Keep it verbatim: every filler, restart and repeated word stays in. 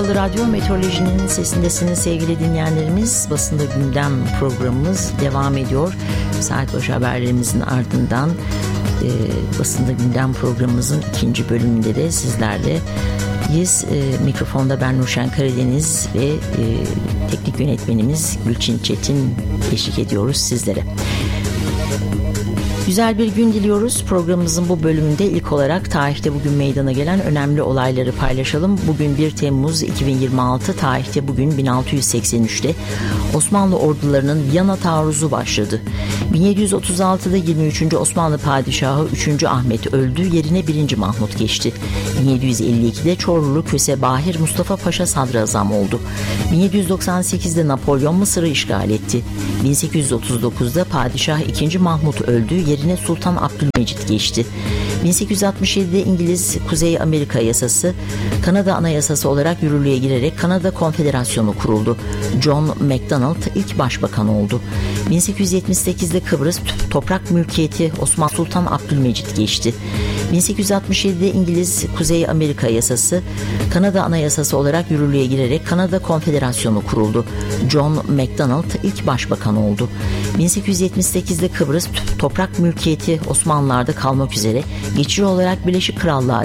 Açık Radyo Meteorolojinin sesindesiniz sevgili dinleyenlerimiz. Basında Gündem programımız devam ediyor. Saat başı haberlerimizin ardından e, Basında Gündem programımızın ikinci bölümünde de sizlerleyiz. E, mikrofonda ben Nurşen Karadeniz ve e, teknik yönetmenimiz Gülçin Çetin eşlik ediyoruz sizlere. Güzel bir gün diliyoruz. Programımızın bu bölümünde ilk olarak tarihte bugün meydana gelen önemli olayları paylaşalım. Bugün bir Temmuz iki bin yirmi altı, tarihte bugün bin altı yüz seksen üçte Osmanlı ordularının Viyana taarruzu başladı. bin yedi yüz otuz altıda yirmi üçüncü Osmanlı Padişahı üçüncü Ahmet öldü, yerine birinci Mahmut geçti. bin yedi yüz elli ikide Çorlulu Köse Bahir Mustafa Paşa sadrazam oldu. bin yedi yüz doksan sekizde Napolyon Mısır'ı işgal etti. bin sekiz yüz otuz dokuzda Padişah ikinci Mahmut öldü, yerine Sultan Abdülmecit geçti. bin sekiz yüz altmış yedide İngiliz Kuzey Amerika Yasası Kanada Anayasası olarak yürürlüğe girerek Kanada Konfederasyonu kuruldu. John Macdonald ilk başbakan oldu. bin sekiz yüz yetmiş sekizde Kıbrıs toprak mülkiyeti Osmanlı Sultan Abdülmecit geçti. bin sekiz yüz altmış yedide İngiliz Kuzey Amerika Yasası Kanada Anayasası olarak yürürlüğe girerek Kanada Konfederasyonu kuruldu. John Macdonald ilk başbakan oldu. bin sekiz yüz yetmiş sekizde Kıbrıs toprak mülkiyeti Osmanlılar'da kalmak üzere geçici olarak Birleşik Krallığa